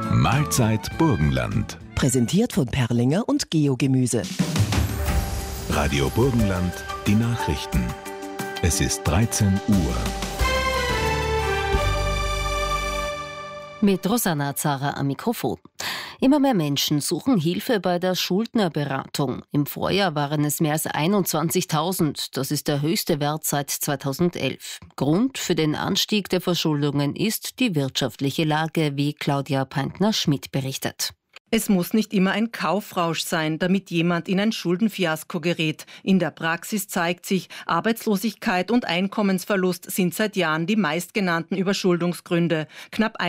Mahlzeit Burgenland. Präsentiert von Perlinger und Geo-Gemüse. Radio Burgenland, die Nachrichten. Es ist 13 Uhr. Mit Rosanna Zara am Mikrofon. Immer mehr Menschen suchen Hilfe bei der Schuldnerberatung. Im Vorjahr waren es mehr als 21.000. Das ist der höchste Wert seit 2011. Grund für den Anstieg der Verschuldungen ist die wirtschaftliche Lage, wie Claudia Peintner-Schmidt berichtet. Es muss nicht immer ein Kaufrausch sein, damit jemand in ein Schuldenfiasko gerät. In der Praxis zeigt sich, Arbeitslosigkeit und Einkommensverlust sind seit Jahren die meistgenannten Überschuldungsgründe. Knapp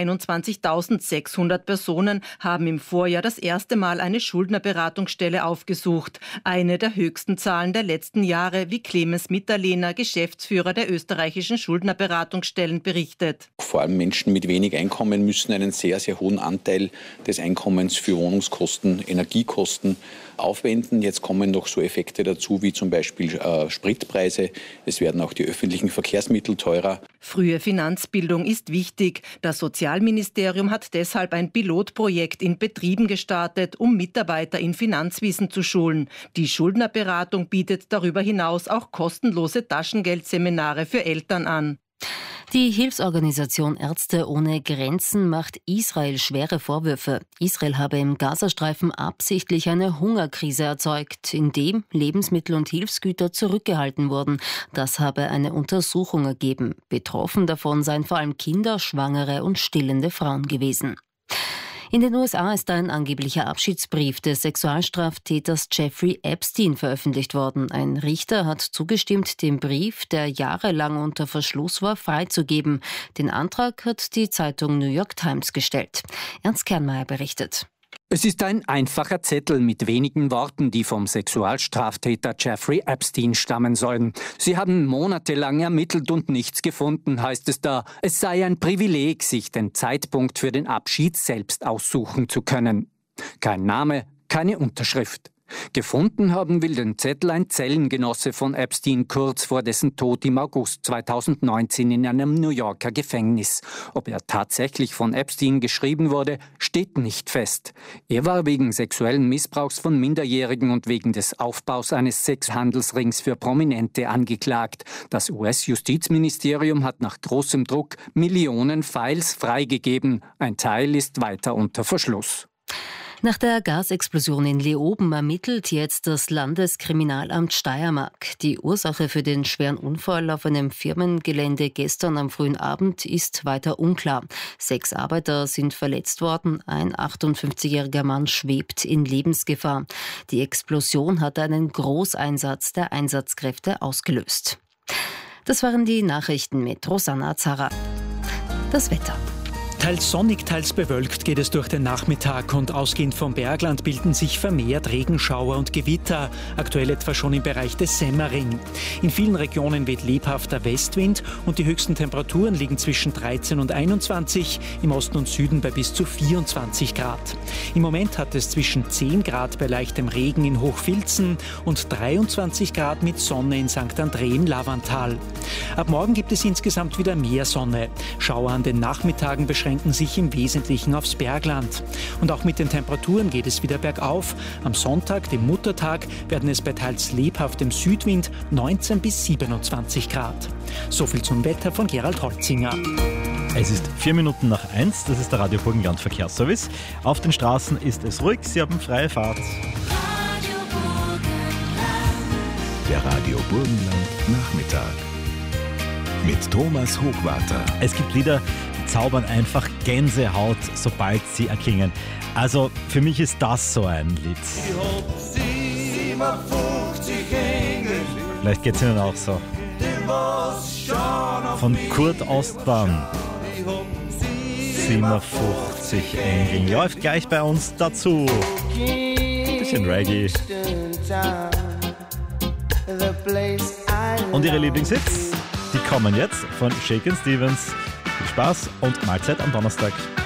21.600 Personen haben im Vorjahr das erste Mal eine Schuldnerberatungsstelle aufgesucht. Eine der höchsten Zahlen der letzten Jahre, wie Clemens Mitterlehner, Geschäftsführer der österreichischen Schuldnerberatungsstellen, berichtet. Vor allem Menschen mit wenig Einkommen müssen einen sehr, sehr hohen Anteil des Einkommens für Wohnungskosten, Energiekosten aufwenden. Jetzt kommen noch so Effekte dazu, wie zum Beispiel Spritpreise. Es werden auch die öffentlichen Verkehrsmittel teurer. Frühe Finanzbildung ist wichtig. Das Sozialministerium hat deshalb ein Pilotprojekt in Betrieben gestartet, um Mitarbeiter in Finanzwissen zu schulen. Die Schuldnerberatung bietet darüber hinaus auch kostenlose Taschengeldseminare für Eltern an. Die Hilfsorganisation Ärzte ohne Grenzen macht Israel schwere Vorwürfe. Israel habe im Gazastreifen absichtlich eine Hungerkrise erzeugt, indem Lebensmittel und Hilfsgüter zurückgehalten wurden. Das habe eine Untersuchung ergeben. Betroffen davon seien vor allem Kinder, Schwangere und stillende Frauen gewesen. In den USA ist ein angeblicher Abschiedsbrief des Sexualstraftäters Jeffrey Epstein veröffentlicht worden. Ein Richter hat zugestimmt, den Brief, der jahrelang unter Verschluss war, freizugeben. Den Antrag hat die Zeitung New York Times gestellt. Ernst Kernmeier berichtet. Es ist ein einfacher Zettel mit wenigen Worten, die vom Sexualstraftäter Jeffrey Epstein stammen sollen. Sie haben monatelang ermittelt und nichts gefunden, heißt es da. Es sei ein Privileg, sich den Zeitpunkt für den Abschied selbst aussuchen zu können. Kein Name, keine Unterschrift. Gefunden haben will den Zettel ein Zellengenosse von Epstein kurz vor dessen Tod im August 2019 in einem New Yorker Gefängnis. Ob er tatsächlich von Epstein geschrieben wurde, steht nicht fest. Er war wegen sexuellen Missbrauchs von Minderjährigen und wegen des Aufbaus eines Sexhandelsrings für Prominente angeklagt. Das US-Justizministerium hat nach großem Druck Millionen Files freigegeben. Ein Teil ist weiter unter Verschluss. Nach der Gasexplosion in Leoben ermittelt jetzt das Landeskriminalamt Steiermark. Die Ursache für den schweren Unfall auf einem Firmengelände gestern am frühen Abend ist weiter unklar. 6 Arbeiter sind verletzt worden, ein 58-jähriger Mann schwebt in Lebensgefahr. Die Explosion hat einen Großeinsatz der Einsatzkräfte ausgelöst. Das waren die Nachrichten mit Rosanna Zara. Das Wetter. Teils sonnig, teils bewölkt geht es durch den Nachmittag und ausgehend vom Bergland bilden sich vermehrt Regenschauer und Gewitter, aktuell etwa schon im Bereich des Semmering. In vielen Regionen weht lebhafter Westwind und die höchsten Temperaturen liegen zwischen 13 und 21, im Osten und Süden bei bis zu 24 Grad. Im Moment hat es zwischen 10 Grad bei leichtem Regen in Hochfilzen und 23 Grad mit Sonne in St. André im Lavantal. Ab morgen gibt es insgesamt wieder mehr Sonne. Schauer an den Nachmittagen beschränken sich im Wesentlichen aufs Bergland. Und auch mit den Temperaturen geht es wieder bergauf. Am Sonntag, dem Muttertag, werden es bei teils lebhaftem Südwind 19 bis 27 Grad. So viel zum Wetter von Gerald Holzinger. Es ist 1:04, das ist der Radio Burgenland Verkehrsservice. Auf den Straßen ist es ruhig, Sie haben freie Fahrt. Der Radio Burgenland Nachmittag mit Thomas Hochwarter. Es gibt Lieder, die zaubern einfach Gänsehaut, sobald sie erklingen. Also für mich ist das so ein Lied. Vielleicht geht es Ihnen auch so. Von Kurt Ostbahn. 57 Engeln. Läuft gleich bei uns dazu. Bisschen Reggae. Und Ihre Lieblingshits, die kommen jetzt von Shakin' Stevens. Viel Spaß und Mahlzeit am Donnerstag.